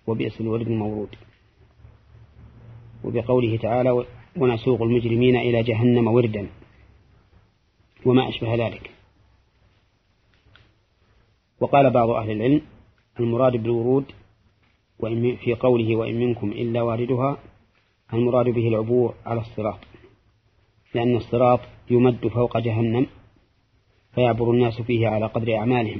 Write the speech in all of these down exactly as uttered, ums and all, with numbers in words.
وبئس الورد المورود. وبقوله تعالى ونسوق المجرمين إلى جهنم وردا وما أشبه ذلك. وقال بعض أهل العلم المراد بالورود وإن في قوله وإن منكم إلا واردها المراد به العبور على الصراط، لأن الصراط يمد فوق جهنم فيعبر الناس فيه على قدر أعمالهم،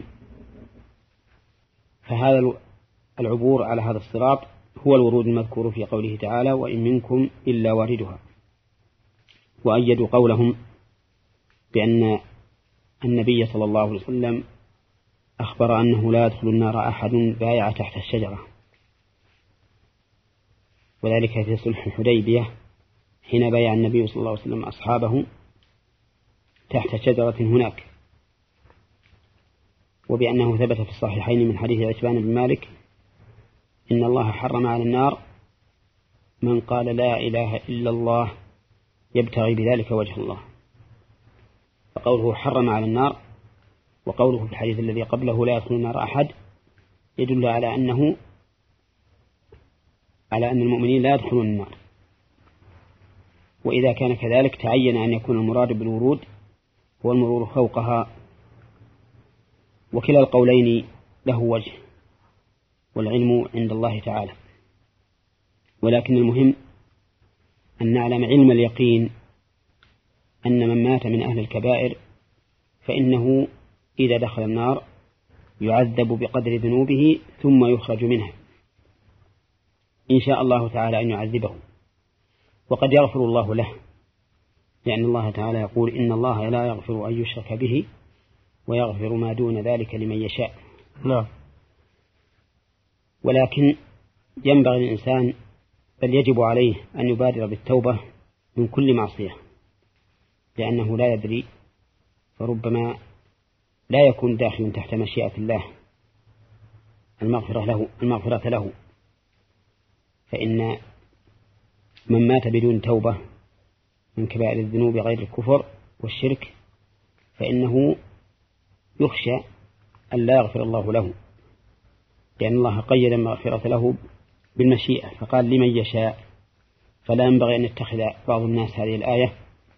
فهذا العبور على هذا الصراط هو الورود المذكور في قوله تعالى وإن منكم إلا واردها. وأيدوا قولهم بأن النبي صلى الله عليه وسلم أخبر أنه لا يدخل النار أحد بايع تحت الشجرة، وذلك في صلح الحديبية حين بايع النبي صلى الله عليه وسلم أصحابه تحت شجرة هناك. وبأنه ثبت في الصحيحين من حديث عتبان بن مالك إن الله حرم على النار من قال لا إله إلا الله يبتغي بذلك وجه الله. فقوله حرم على النار وقوله في الحديث الذي قبله لا يدخل النار أحد يدل على أنه على أن المؤمنين لا يدخلون النار. وإذا كان كذلك تعين أن يكون المراد بالورود هو المرور فوقها. وكلا القولين له وجه والعلم عند الله تعالى، ولكن المهم أن نعلم علم اليقين أن من مات من أهل الكبائر فإنه إذا دخل النار يعذب بقدر ذنوبه ثم يخرج منها إن شاء الله تعالى أن يعذبه، وقد يغفر الله له، لأن الله تعالى يقول إن الله لا يغفر أن يشرك به ويغفر ما دون ذلك لمن يشاء. نعم. ولكن ينبغي الإنسان بل يجب عليه أن يبادر بالتوبة من كل معصية، لأنه لا يدري فربما لا يكون داخلا تحت مشيئة الله المغفرة له, المغفرة له. فإن من مات بدون توبة من كبائر الذنوب غير الكفر والشرك فإنه يخشى أن لا يغفر الله له، لأن الله قيد المغفرة له بالمشيئة فقال لمن يشاء. فلا ينبغي أن يتخذ بعض الناس هذه الآية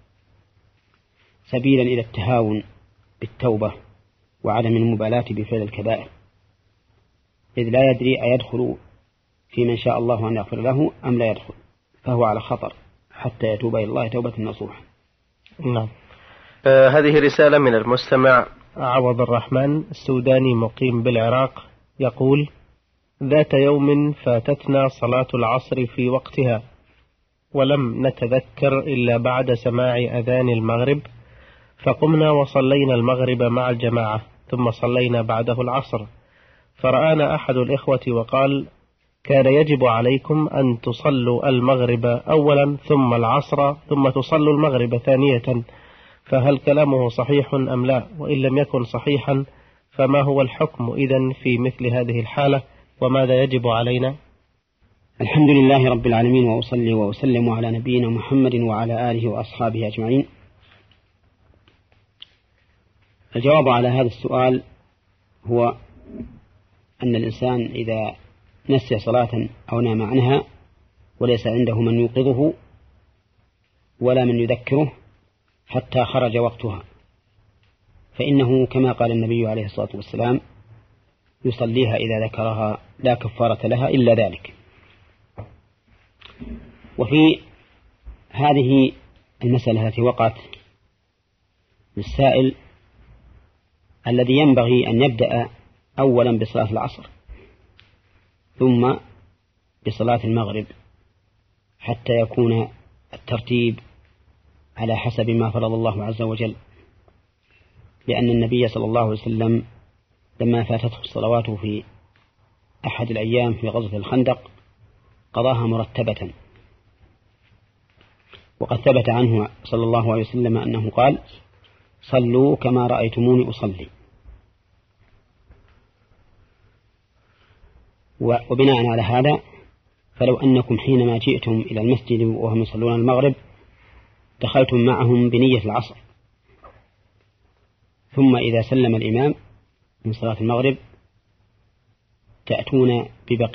سبيلا إلى التهاون بالتوبة وعدم المبالاة بفعل الكبائر، إذ لا يدري أيدخل في من شاء الله أن يغفر له أم لا يدخل، فهو على خطر حتى يتوب إلى الله توبة نصوحة. نعم. آه هذه رسالة من المستمع عوض الرحمن السوداني مقيم بالعراق يقول: ذات يوم فاتتنا صلاة العصر في وقتها ولم نتذكر إلا بعد سماع أذان المغرب، فقمنا وصلينا المغرب مع الجماعة ثم صلينا بعده العصر، فرآنا أحد الإخوة وقال: كان يجب عليكم أن تصلوا المغرب أولا ثم العصر ثم تصلوا المغرب ثانية، فهل كلامه صحيح أم لا؟ وإن لم يكن صحيحا فما هو الحكم إذن في مثل هذه الحالة وماذا يجب علينا؟ الحمد لله رب العالمين، وأصلي وأسلم على نبينا محمد وعلى آله وأصحابه أجمعين. الجواب على هذا السؤال هو أن الإنسان إذا نسي صلاة أو نام عنها وليس عنده من يوقظه ولا من يذكره حتى خرج وقتها فإنه كما قال النبي عليه الصلاة والسلام يصليها إذا ذكرها لا كفارة لها إلا ذلك. وفي هذه المسألة التي وقعت للسائل الذي ينبغي أن يبدأ أولا بصلاة العصر ثم بصلاة المغرب حتى يكون الترتيب على حسب ما فرض الله عز وجل، لأن النبي صلى الله عليه وسلم لما فاتته الصلوات في أحد الأيام في غزوة الخندق قضاها مرتبة، وقد ثبت عنه صلى الله عليه وسلم أنه قال: صلوا كما رأيتموني أصلي. وبناء على هذا فلو أنكم حينما جئتم إلى المسجد وهم يصلون المغرب دخلتم معهم بنية العصر، ثم إذا سلم الإمام من صلاة المغرب تأتون ببقية